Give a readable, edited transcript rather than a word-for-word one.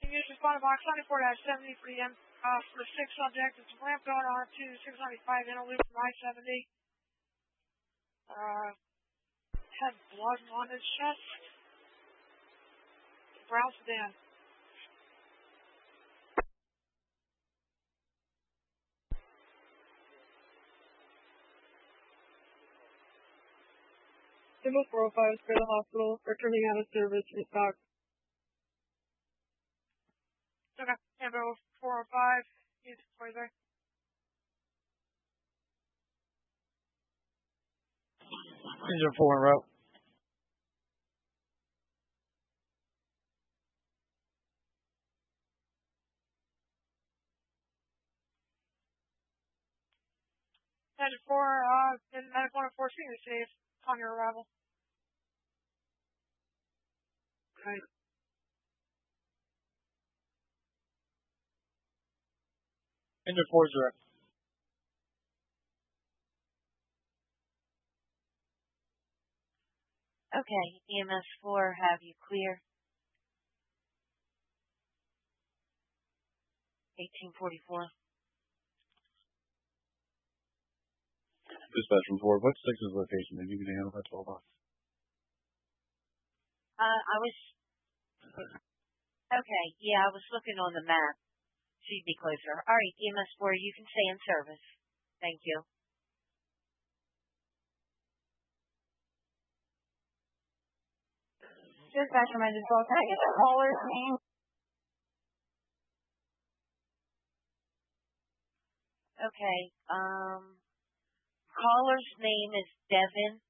use responding box 94-70 for the for 6 subject. It's a ramp going on to 695 in a loop from I-70. Had blood on his chest. Brown sedan. Symbol 405 is for the hospital, returning out of service in stock. Okay, Symbol 405, use Poiser. Engine 4 en route. Engine 4, in Medic 104, seeing the safe on your arrival. Okay. Engine 4 is direct. Okay, EMS 4, have you clear? 1844. Dispatch from 4, what's 6's location? Did you get a handle that 12 box? I was... Okay, yeah, I was looking on the map. She'd be closer. All right, EMS 4, you can stay in service. Thank you. Dispatch from Engine 12, can I get the caller's name? Okay, caller's name is Devin